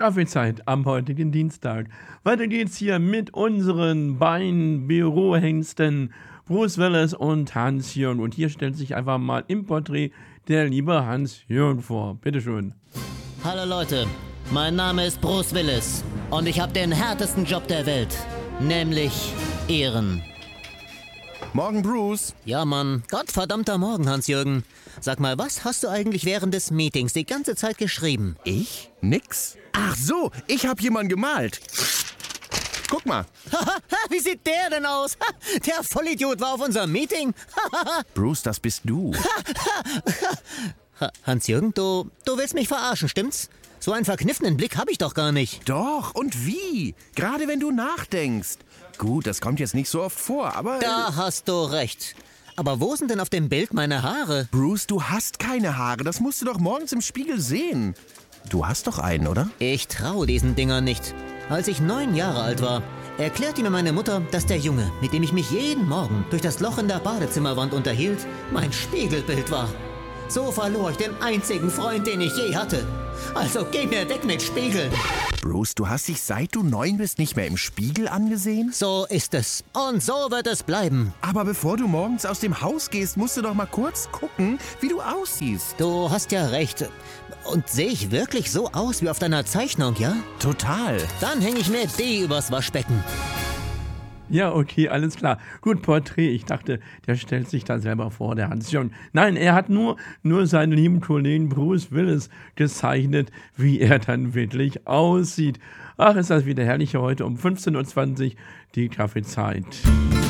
Kaffeezeit am heutigen Dienstag. Weiter geht's hier mit unseren beiden Bürohengsten Bruce Willis und Hans-Jürgen. Und hier stellt sich einfach mal im Porträt der liebe Hans-Jürgen vor. Bitteschön. Hallo Leute, mein Name ist Bruce Willis und ich habe den härtesten Job der Welt, nämlich Ehren. Morgen, Bruce. Ja, Mann. Gottverdammter Morgen, Hans-Jürgen. Sag mal, was hast du eigentlich während des Meetings die ganze Zeit geschrieben? Ich? Nix. Ach so, ich hab jemanden gemalt. Guck mal. Wie sieht der denn aus? Der Vollidiot war auf unserem Meeting. Bruce, das bist du. Hans-Jürgen, du willst mich verarschen, stimmt's? So einen verkniffenen Blick habe ich doch gar nicht. Doch, und wie? Gerade wenn du nachdenkst. Gut, das kommt jetzt nicht so oft vor, aber... Da hast du recht. Aber wo sind denn auf dem Bild meine Haare? Bruce, du hast keine Haare. Das musst du doch morgens im Spiegel sehen. Du hast doch einen, oder? Ich traue diesen Dingern nicht. Als ich 9 Jahre alt war, erklärte mir meine Mutter, dass der Junge, mit dem ich mich jeden Morgen durch das Loch in der Badezimmerwand unterhielt, mein Spiegelbild war. So verlor ich den einzigen Freund, den ich je hatte. Also geh mir weg mit Spiegeln. Bruce, du hast dich seit du 9 bist nicht mehr im Spiegel angesehen? So ist es. Und so wird es bleiben. Aber bevor du morgens aus dem Haus gehst, musst du doch mal kurz gucken, wie du aussiehst. Du hast ja recht. Und sehe ich wirklich so aus wie auf deiner Zeichnung, ja? Total. Dann hänge ich mir die übers Waschbecken. Ja, okay, alles klar. Gut, Porträt. Ich dachte, der stellt sich da selber vor, der Hans-Jürgen. Nein, er hat nur seinen lieben Kollegen Bruce Willis gezeichnet, wie er dann wirklich aussieht. Ach, ist das wieder herrlich heute um 15:20 Uhr, die Kaffeezeit.